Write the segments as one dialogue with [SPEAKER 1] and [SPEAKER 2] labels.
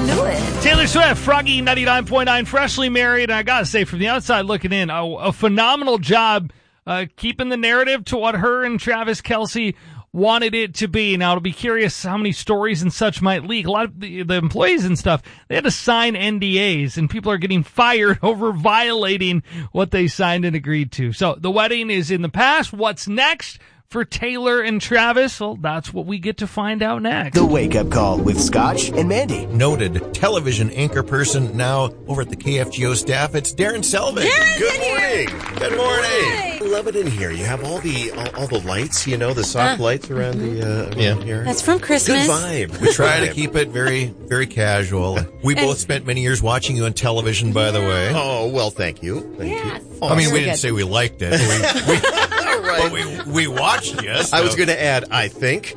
[SPEAKER 1] knew it.
[SPEAKER 2] Taylor Swift, Froggy 99.9, freshly married. And I got to say, from the outside looking in, a phenomenal job keeping the narrative to what her and Travis Kelce wanted it to be. Now, it'll be curious how many stories and such might leak. A lot of the employees and stuff, they had to sign NDAs, and people are getting fired over violating what they signed and agreed to. So the wedding is in the past. What's next for Taylor and Travis? Well, that's what we get to find out next.
[SPEAKER 3] The Wake Up Call with Scotch and Mandy.
[SPEAKER 4] Noted television anchor person now over at the KFGO staff. It's Darren Selvig.
[SPEAKER 5] Good morning.
[SPEAKER 4] Good morning.
[SPEAKER 5] Love it in here. You have all the lights, the soft lights around around here.
[SPEAKER 1] That's from Christmas.
[SPEAKER 5] Good vibe.
[SPEAKER 4] We try to keep it very, very casual. We both spent many years watching you on television, by the way.
[SPEAKER 5] Oh, well, thank you. Thank you.
[SPEAKER 4] Awesome. I mean, we didn't say we liked it. But we watched you. So.
[SPEAKER 5] I was going to add, I think.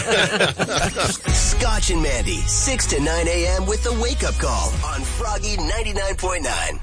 [SPEAKER 3] Scotch and Mandy, 6 to 9 a.m. with the Wake Up Call on Froggy 99.9.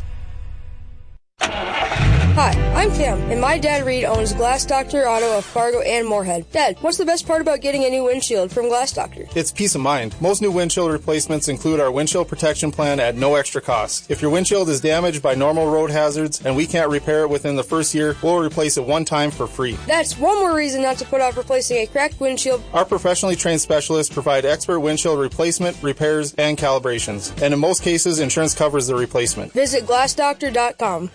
[SPEAKER 6] Hi, I'm Cam, and my dad Reed owns Glass Doctor Auto of Fargo and Moorhead. Dad, what's the best part about getting a new windshield from Glass Doctor?
[SPEAKER 7] It's peace of mind. Most new windshield replacements include our windshield protection plan at no extra cost. If your windshield is damaged by normal road hazards and we can't repair it within the first year, we'll replace it one time for free.
[SPEAKER 6] That's one more reason not to put off replacing a cracked windshield.
[SPEAKER 7] Our professionally trained specialists provide expert windshield replacement, repairs, and calibrations. And in most cases, insurance covers the replacement.
[SPEAKER 6] Visit glassdoctor.com.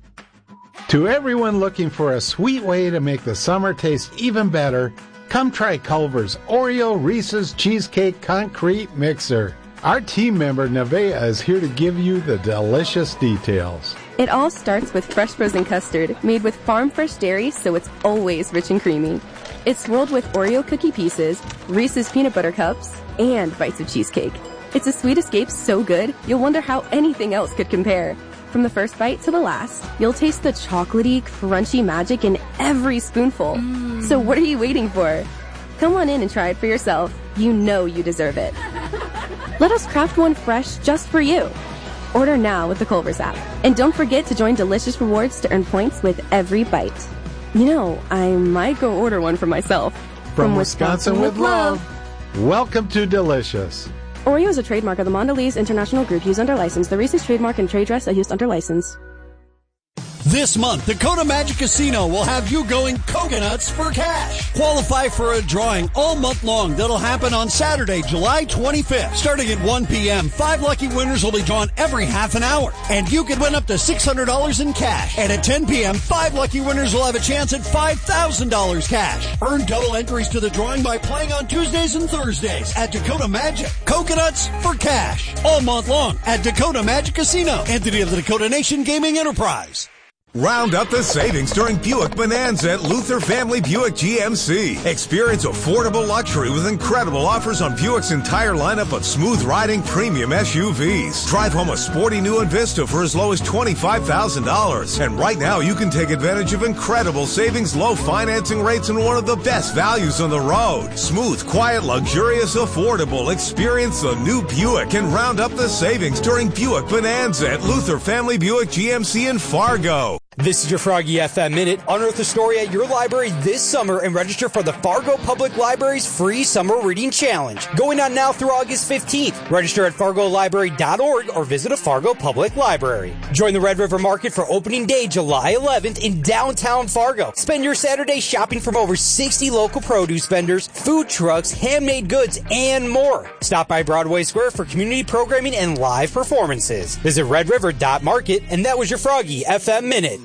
[SPEAKER 8] To everyone looking for a sweet way to make the summer taste even better, come try Culver's Oreo Reese's Cheesecake Concrete Mixer. Our team member Nevaeh is here to give you the delicious details.
[SPEAKER 9] It all starts with fresh frozen custard made with farm fresh dairy, so it's always rich and creamy. It's swirled with Oreo cookie pieces, Reese's peanut butter cups, and bites of cheesecake. It's a sweet escape so good, you'll wonder how anything else could compare. From the first bite to the last, you'll taste the chocolatey, crunchy magic in every spoonful. So what are you waiting for? Come on in and try it for yourself. You know you deserve it. Let us craft one fresh just for you. Order now with the Culver's app. And don't forget to join Delicious Rewards to earn points with every bite. You know, I might go order one for myself.
[SPEAKER 8] From Wisconsin with love. Welcome to Delicious.
[SPEAKER 9] Oreo is a trademark of the Mondelez International Group used under license. The Reese's trademark and trade dress are used under license.
[SPEAKER 10] This month, Dakota Magic Casino will have you going coconuts for cash. Qualify for a drawing all month long that'll happen on Saturday, July 25th. Starting at 1 p.m., 5 lucky winners will be drawn every half an hour. And you could win up to $600 in cash. And at 10 p.m., 5 lucky winners will have a chance at $5,000 cash. Earn double entries to the drawing by playing on Tuesdays and Thursdays at Dakota Magic. Coconuts for cash. All month long at Dakota Magic Casino. Entity of the Dakota Nation Gaming Enterprise.
[SPEAKER 11] Round up the savings during Buick Bonanza at Luther Family Buick GMC. Experience affordable luxury with incredible offers on Buick's entire lineup of smooth-riding premium SUVs. Drive home a sporty new Envista for as low as $25,000. And right now, you can take advantage of incredible savings, low financing rates, and one of the best values on the road. Smooth, quiet, luxurious, affordable. Experience the new Buick and round up the savings during Buick Bonanza at Luther Family Buick GMC in Fargo.
[SPEAKER 12] This is your Froggy FM Minute. Unearth a story at your library this summer and register for the Fargo Public Library's free Summer Reading Challenge. Going on now through August 15th. Register at fargolibrary.org or visit a Fargo Public Library. Join the Red River Market for opening day July 11th in downtown Fargo. Spend your Saturday shopping from over 60 local produce vendors, food trucks, handmade goods, and more. Stop by Broadway Square for community programming and live performances. Visit redriver.market, and that was your Froggy FM Minute.